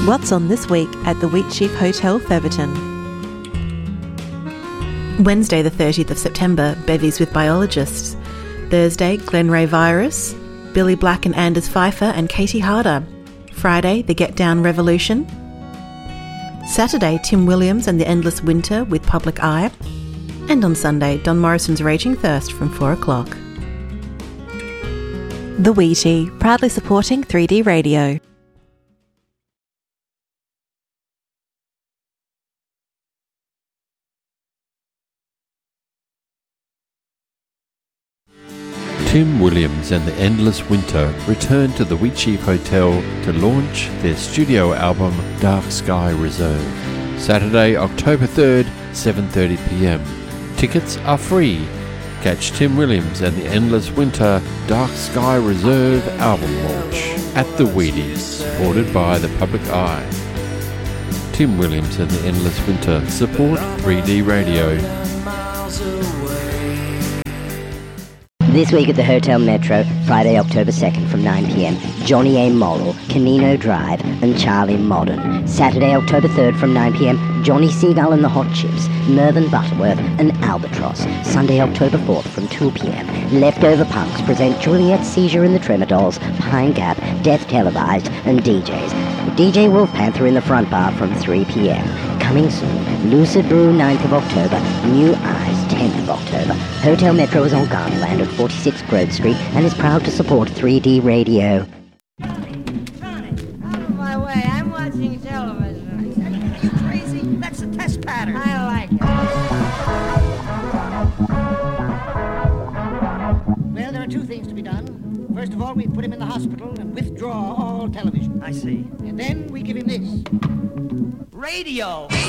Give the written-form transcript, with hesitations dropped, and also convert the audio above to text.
What's on this week at the Wheatsheaf Hotel, Theberton? Wednesday the 30th of September, bevies with biologists. Thursday, Glenray Virus, Billy Black and Anders Pfeiffer and Katie Harder. Friday, the Get Down Revolution. Saturday, Tim Williams and the Endless Winter with Public Eye. And on Sunday, Don Morrison's Raging Thirst from 4 o'clock. The Wheatie, proudly supporting 3D Radio. Tim Williams and the Endless Winter return to the Wheatsheaf Hotel to launch their studio album Dark Sky Reserve. Saturday, October 3rd, 7:30pm. Tickets are free. Catch Tim Williams and the Endless Winter Dark Sky Reserve album launch at the Wheaties, supported by the Public Eye. Tim Williams and the Endless Winter support 3D Radio. This week at the Hotel Metro, Friday, October 2nd from 9pm, Johnny A. Morrill, Canino Drive and Charlie Modern. Saturday, October 3rd from 9pm, Johnny Seagull and the Hot Chips, Mervyn Butterworth and Albatross. Sunday, October 4th from 2pm, Leftover Punks present Juliet Seizure and the Tremadolls, Pine Gap, Death Televised and DJs. DJ Wolf Panther in the front bar from 3pm. Coming soon, Lucid Brew 9th of October, New Eyes 10th of October. Hotel Metro is on Garnerland at 46 Grove Street and is proud to support 3D Radio. Sonny, out of my way, I'm watching television. Are you crazy? That's a test pattern. I like it. Well, there are two things to be done. First of all, we put him in the hospital and withdraw all television. I see. And then we give him this. Radio!